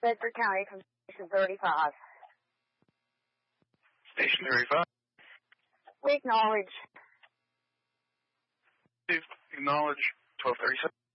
Bedford County from Station 35. Station 35. We acknowledge. Acknowledge 1237.